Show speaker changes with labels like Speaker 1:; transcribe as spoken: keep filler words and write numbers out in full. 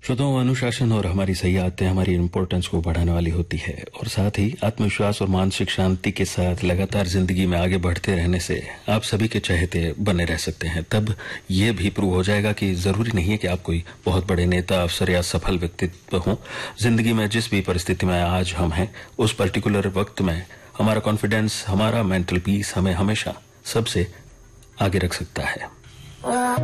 Speaker 1: श्रोताओं, अनुशासन और हमारी सही आदतें हमारी इंपॉर्टेंस को बढ़ाने वाली होती है और साथ ही आत्मविश्वास और मानसिक शांति के साथ लगातार जिंदगी में आगे बढ़ते रहने से आप सभी के चहेते बने रह सकते हैं। तब ये भी प्रूव हो जाएगा कि जरूरी नहीं है कि आप कोई बहुत बड़े नेता, अफसर या सफल व्यक्तित्व हों। जिंदगी में जिस भी परिस्थिति में आज हम हैं, उस पर्टिकुलर वक्त में हमारा कॉन्फिडेंस, हमारा मेंटल पीस हमें हमेशा सबसे आगे रख सकता है।